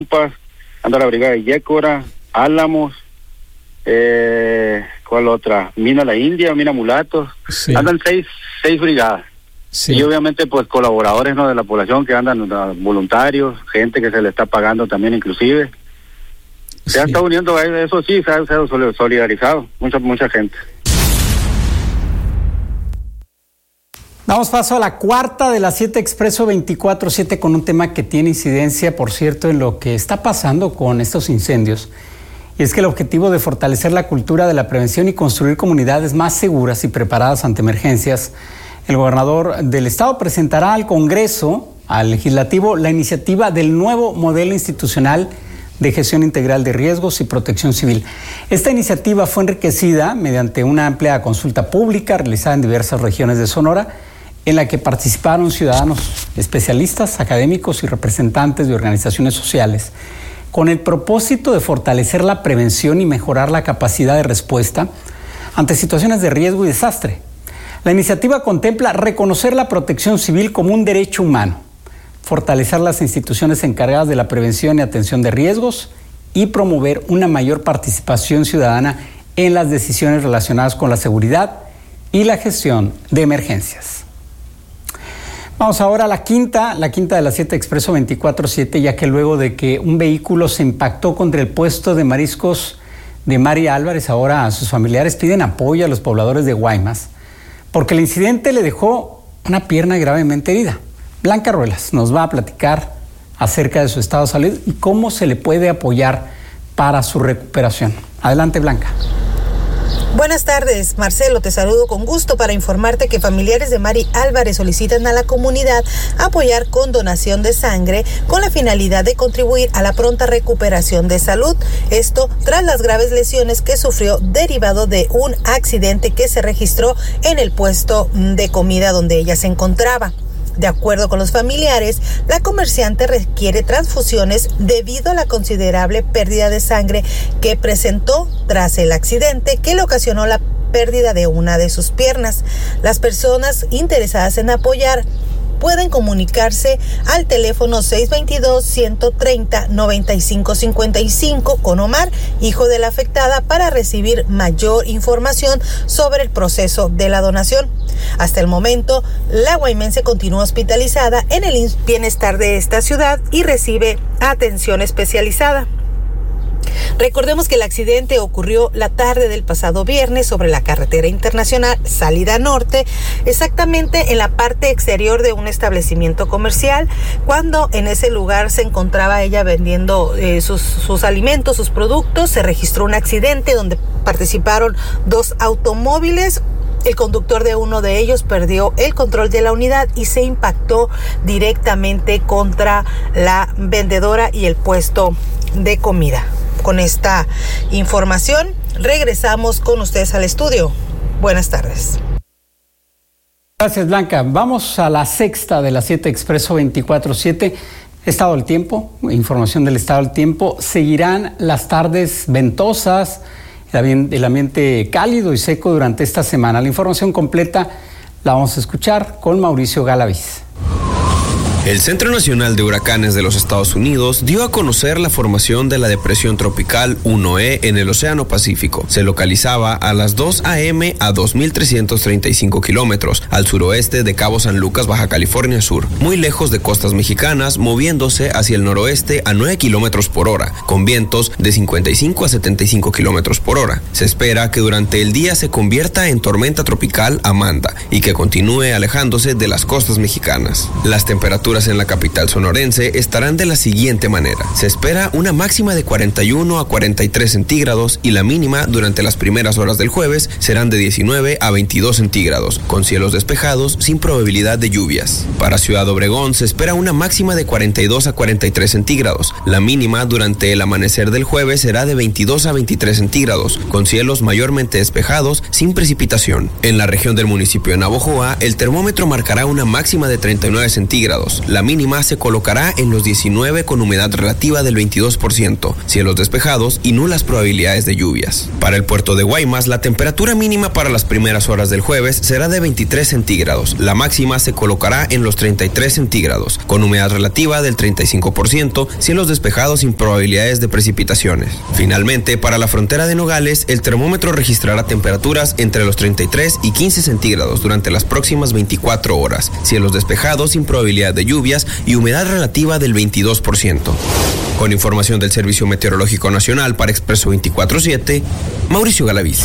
anda la brigada de Yécora, Álamos, ¿cuál otra? Mina La India, Mina Mulatos, sí. Andan seis brigadas. Sí. Y obviamente pues colaboradores, ¿no?, de la población que andan, voluntarios, gente que se le está pagando también inclusive. Se ha estado uniendo a eso, sí, se ha solidarizado mucha gente. Damos paso a la cuarta de las 7 Expreso 24/7 con un tema que tiene incidencia, por cierto, en lo que está pasando con estos incendios. Y es que el objetivo de fortalecer la cultura de la prevención y construir comunidades más seguras y preparadas ante emergencias, el gobernador del estado presentará al Congreso, al Legislativo, la iniciativa del nuevo modelo institucional de gestión integral de riesgos y protección civil. Esta iniciativa fue enriquecida mediante una amplia consulta pública realizada en diversas regiones de Sonora, en la que participaron ciudadanos, especialistas, académicos y representantes de organizaciones sociales, con el propósito de fortalecer la prevención y mejorar la capacidad de respuesta ante situaciones de riesgo y desastre. La iniciativa contempla reconocer la protección civil como un derecho humano, fortalecer las instituciones encargadas de la prevención y atención de riesgos y promover una mayor participación ciudadana en las decisiones relacionadas con la seguridad y la gestión de emergencias. Vamos ahora a la quinta de las 7 Expreso 24/7, ya que luego de que un vehículo se impactó contra el puesto de mariscos de Mari Álvarez, ahora sus familiares piden apoyo a los pobladores de Guaymas, porque el incidente le dejó una pierna gravemente herida. Blanca Ruelas nos va a platicar acerca de su estado de salud y cómo se le puede apoyar para su recuperación. Adelante, Blanca. Buenas tardes, Marcelo, te saludo con gusto para informarte que familiares de Mari Álvarez solicitan a la comunidad apoyar con donación de sangre con la finalidad de contribuir a la pronta recuperación de salud. Esto tras las graves lesiones que sufrió derivado de un accidente que se registró en el puesto de comida donde ella se encontraba. De acuerdo con los familiares, la comerciante requiere transfusiones debido a la considerable pérdida de sangre que presentó tras el accidente que le ocasionó la pérdida de una de sus piernas. Las personas interesadas en apoyar pueden comunicarse al teléfono 622-130-9555 con Omar, hijo de la afectada, para recibir mayor información sobre el proceso de la donación. Hasta el momento, la guaymense continúa hospitalizada en el bienestar de esta ciudad y recibe atención especializada. Recordemos que el accidente ocurrió la tarde del pasado viernes sobre la carretera internacional salida norte, exactamente en la parte exterior de un establecimiento comercial, cuando en ese lugar se encontraba ella vendiendo sus alimentos, sus productos. Se registró un accidente donde participaron 2 automóviles. El conductor de uno de ellos perdió el control de la unidad y se impactó directamente contra la vendedora y el puesto de comida. Con esta información regresamos con ustedes al estudio. Buenas tardes. Gracias, Blanca. Vamos a la sexta de las 7 Expreso 24/7. Estado del tiempo, información del estado del tiempo. Seguirán las tardes ventosas, el ambiente cálido y seco durante esta semana. La información completa la vamos a escuchar con Mauricio Galaviz. El Centro Nacional de Huracanes de los Estados Unidos dio a conocer la formación de la depresión tropical 1E en el Océano Pacífico. Se localizaba a las 2 a.m. a 2.335 kilómetros al suroeste de Cabo San Lucas, Baja California Sur, muy lejos de costas mexicanas, moviéndose hacia el noroeste a 9 kilómetros por hora, con vientos de 55 a 75 kilómetros por hora. Se espera que durante el día se convierta en tormenta tropical Amanda y que continúe alejándose de las costas mexicanas. Las temperaturas en la capital sonorense estarán de la siguiente manera. Se espera una máxima de 41 a 43 centígrados y la mínima durante las primeras horas del jueves serán de 19 a 22 centígrados, con cielos despejados sin probabilidad de lluvias. Para Ciudad Obregón se espera una máxima de 42 a 43 centígrados. La mínima durante el amanecer del jueves será de 22 a 23 centígrados, con cielos mayormente despejados sin precipitación. En la región del municipio de Navojoa, el termómetro marcará una máxima de 39 centígrados. nublados. La mínima se colocará en los 19 con humedad relativa del 22%, cielos despejados y nulas probabilidades de lluvias. Para el puerto de Guaymas, la temperatura mínima para las primeras horas del jueves será de 23 centígrados. La máxima se colocará en los 33 centígrados, con humedad relativa del 35%, cielos despejados sin probabilidades de precipitaciones. Finalmente, para la frontera de Nogales, el termómetro registrará temperaturas entre los 33 y 15 centígrados durante las próximas 24 horas, cielos despejados sin probabilidad de lluvias y humedad relativa del 22%. Con información del Servicio Meteorológico Nacional para Expreso 24/7, Mauricio Galaviz.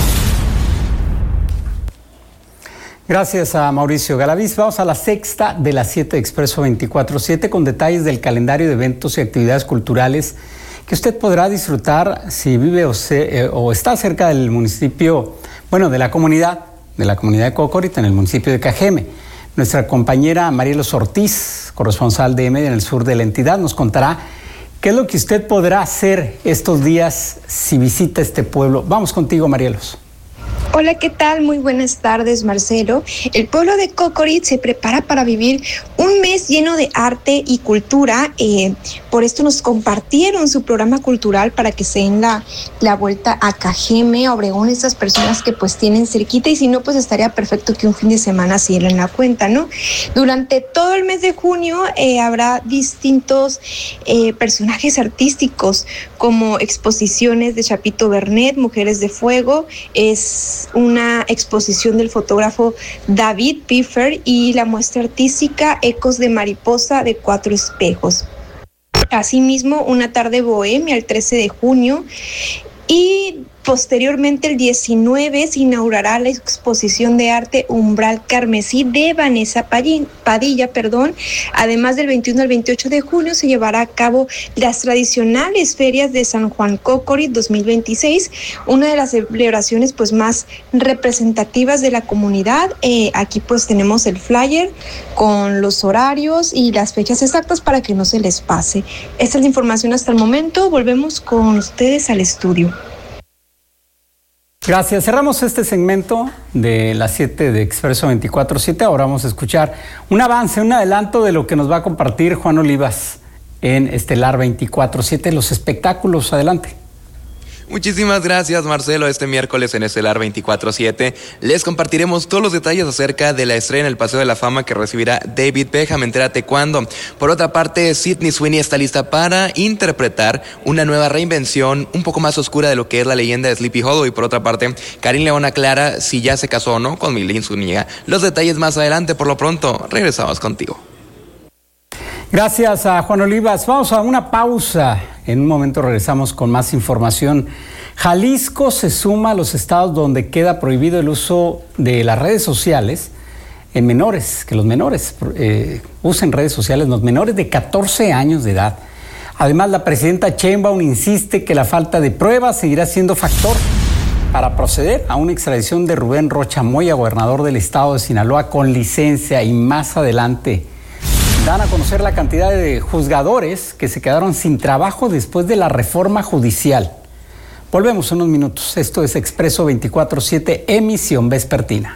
Gracias a Mauricio Galaviz. Vamos a la sexta de las 7 de Expreso 24/7 con detalles del calendario de eventos y actividades culturales que usted podrá disfrutar si vive o está cerca del municipio, de la comunidad de Cocorita, en el municipio de Cajeme. Nuestra compañera Marielos Ortiz, corresponsal de M en el sur de la entidad, nos contará qué es lo que usted podrá hacer estos días si visita este pueblo. Vamos contigo, Marielos. Hola, ¿qué tal? Muy buenas tardes, Marcelo. El pueblo de Cocorit se prepara para vivir un mes lleno de arte y cultura. Por esto nos compartieron su programa cultural para que se den la vuelta a Cajeme, a Obregón, estas personas que pues tienen cerquita, y si no, pues estaría perfecto que un fin de semana se dieran la cuenta, ¿no? Durante todo el mes de junio habrá distintos personajes artísticos, como exposiciones de Chapito Bernet, Mujeres de Fuego, es una exposición del fotógrafo David Piffer, y la muestra artística Ecos de Mariposa de Cuatro Espejos. Asimismo, una tarde bohemia el 13 de junio, y posteriormente el 19 se inaugurará la exposición de arte Umbral Carmesí de Vanessa Padilla. Además, del 21 al 28 de junio se llevará a cabo las tradicionales ferias de San Juan Cocorit 2026, una de las celebraciones pues más representativas de la comunidad. Aquí pues tenemos el flyer con los horarios y las fechas exactas para que no se les pase. Esta es la información hasta el momento. Volvemos con ustedes al estudio. Gracias. Cerramos este segmento de las 7 de Expreso 24/7. Ahora vamos a escuchar un avance, un adelanto de lo que nos va a compartir Juan Olivas en Estelar 24/7, los espectáculos. Adelante. Muchísimas gracias, Marcelo. Este miércoles en Estelar 24/7 les compartiremos todos los detalles acerca de la estrella en el Paseo de la Fama que recibirá David Beckham. Entérate cuándo. Por otra parte, Sydney Sweeney está lista para interpretar una nueva reinvención un poco más oscura de lo que es la leyenda de Sleepy Hollow. Y por otra parte, Karim León aclara si ya se casó o no con Milene Zúñiga. Los detalles más adelante. Por lo pronto, regresamos contigo. Gracias a Juan Olivas. Vamos a una pausa. En un momento regresamos con más información. Jalisco se suma a los estados donde queda prohibido el uso de las redes sociales en menores, que los menores usen redes sociales, los menores de 14 años de edad. Además, la presidenta Sheinbaum insiste que la falta de pruebas seguirá siendo factor para proceder a una extradición de Rubén Rocha Moya, gobernador del estado de Sinaloa, con licencia. Y más adelante dan a conocer la cantidad de juzgadores que se quedaron sin trabajo después de la reforma judicial. Volvemos en unos minutos. Esto es Expreso 24/7, emisión vespertina.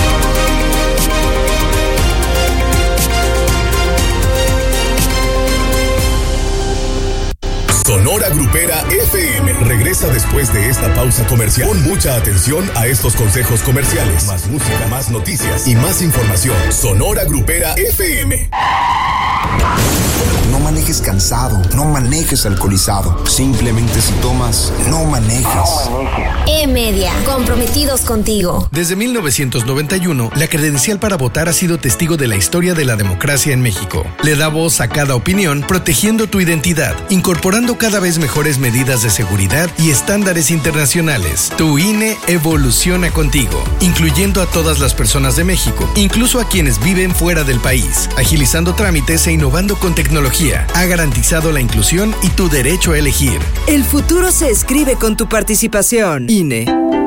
Sonora Grupera FM regresa después de esta pausa comercial. Pon mucha atención a estos consejos comerciales. Más música, más noticias y más información. Sonora Grupera FM. No manejes cansado, no manejes alcoholizado. Simplemente si tomas, no manejes. E-Media, comprometidos contigo. Desde 1991, la credencial para votar ha sido testigo de la historia de la democracia en México. Le da voz a cada opinión, protegiendo tu identidad, incorporando cada vez mejores medidas de seguridad y estándares internacionales. Tu INE evoluciona contigo, incluyendo a todas las personas de México, incluso a quienes viven fuera del país, agilizando trámites e innovando con tecnología. Ha garantizado la inclusión y tu derecho a elegir. El futuro se escribe con tu participación. INE.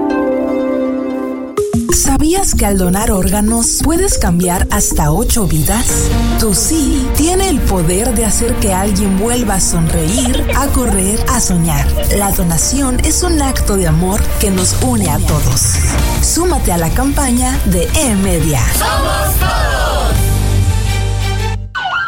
¿Sabías que al donar órganos puedes cambiar hasta 8 vidas? Tu sí tiene el poder de hacer que alguien vuelva a sonreír, a correr, a soñar. La donación es un acto de amor que nos une a todos. Súmate a la campaña de E-Media. ¡Somos todos!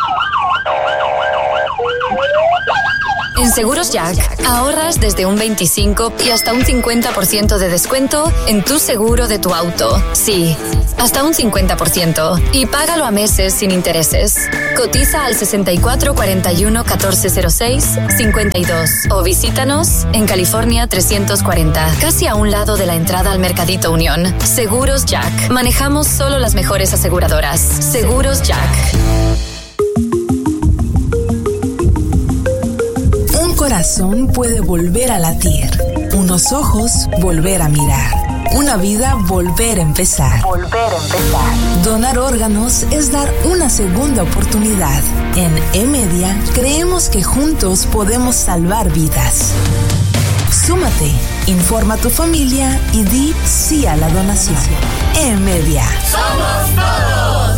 En Seguros Jack, ahorras desde un 25 y hasta un 50% de descuento en tu seguro de tu auto. Sí, hasta un 50%. Y págalo a meses sin intereses. Cotiza al 64 41 1406 52 o visítanos en California 340, casi a un lado de la entrada al Mercadito Unión. Seguros Jack. Manejamos solo las mejores aseguradoras. Seguros Jack. Corazón puede volver a latir, unos ojos volver a mirar, una vida volver a empezar. Donar órganos es dar una segunda oportunidad. En E-Media creemos que juntos podemos salvar vidas. Súmate, informa a tu familia y di sí a la donación. E-Media. ¡Somos todos!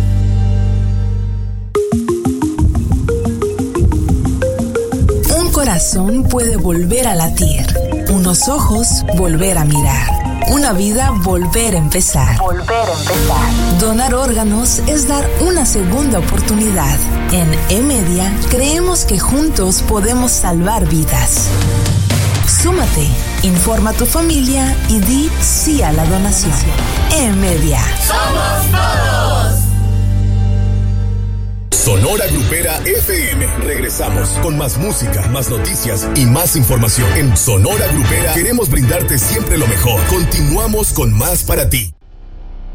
Corazón puede volver a latir, unos ojos volver a mirar, una vida volver a empezar. Donar órganos es dar una segunda oportunidad. En E-Media creemos que juntos podemos salvar vidas. Súmate, informa a tu familia y di sí a la donación. E-Media. ¡Somos todos! Sonora Grupera FM. Regresamos con más música, más noticias y más información. En Sonora Grupera queremos brindarte siempre lo mejor. Continuamos con más para ti.